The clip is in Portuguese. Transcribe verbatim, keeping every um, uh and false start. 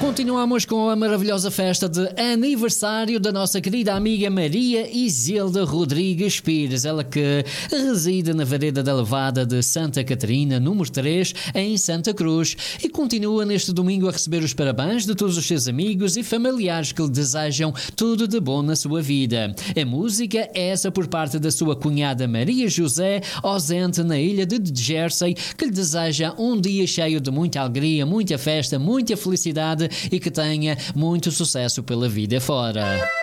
Continuamos com a maravilhosa festa de aniversário da nossa querida amiga Maria Isilda Rodrigues Pires, ela que reside na Vereda da Levada de Santa Catarina, número três, em Santa Cruz, e continua neste domingo a receber os parabéns de todos os seus amigos e familiares que lhe desejam tudo de bom na sua vida. A música é essa por parte da sua cunhada Maria José, ausente na ilha de Jersey, que lhe deseja um dia cheio de muita alegria, muita festa, muita felicidade e que tenha muito sucesso pela vida fora.